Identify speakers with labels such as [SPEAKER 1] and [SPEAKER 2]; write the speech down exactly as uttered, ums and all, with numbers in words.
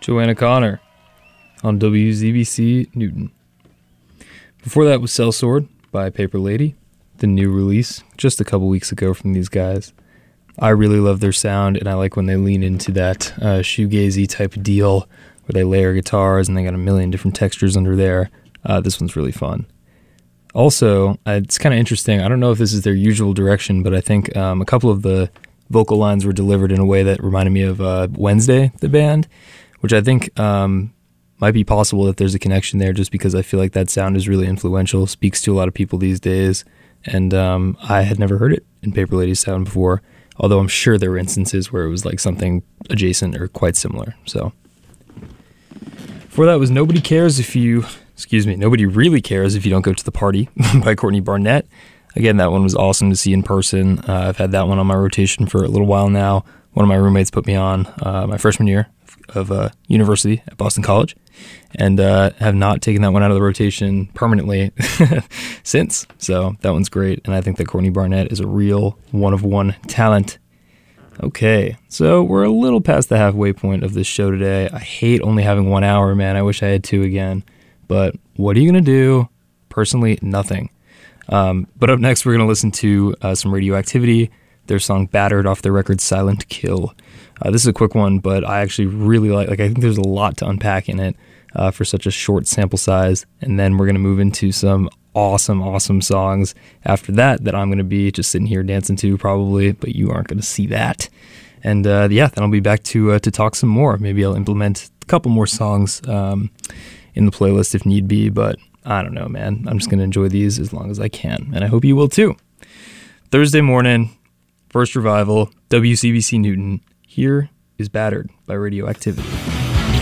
[SPEAKER 1] Joanna Connor on W Z B C Newton. Before that was Sellsword by Paper Lady, the new release just a couple weeks ago from these guys. I really love their sound, and I like when they lean into that uh, shoegazy type of deal where they layer guitars and they got a million different textures under there. Uh, this one's really fun. Also, uh, it's kind of interesting. I don't know if this is their usual direction, but I think um, a couple of the vocal lines were delivered in a way that reminded me of uh, Wednesday, the band, which I think um, might be possible that there's a connection there just because I feel like that sound is really influential, speaks to a lot of people these days, and um, I had never heard it in Paper Lady's sound before, although I'm sure there were instances where it was like something adjacent or quite similar. So before that was Nobody Cares If You, excuse me, Nobody Really Cares If You Don't Go to the Party by Courtney Barnett. Again, that one was awesome to see in person. Uh, I've had that one on my rotation for a little while now. One of my roommates put me on uh, my freshman year of uh, university at Boston College, and uh, have not taken that one out of the rotation permanently since. So that one's great, and I think that Courtney Barnett is a real one-of-one talent. Okay, so we're a little past the halfway point of this show today. I hate only having one hour, man. I wish I had two again. But what are you going to do? Personally, nothing. Um, but up next, we're going to listen to uh, some Radioactivity, their song Battered off their record Silent Kill. Uh, this is a quick one, but I actually really like, like I think there's a lot to unpack in it uh, for such a short sample size. And then we're going to move into some awesome, awesome songs after that that I'm going to be just sitting here dancing to probably, but you aren't going to see that. And uh, yeah, then I'll be back to uh, to talk some more. Maybe I'll implement a couple more songs um, in the playlist if need be, but I don't know, man. I'm just going to enjoy these as long as I can, and I hope you will too. Thursday morning, First Revival, W C B C Newton. Here is Battered by Radioactivity.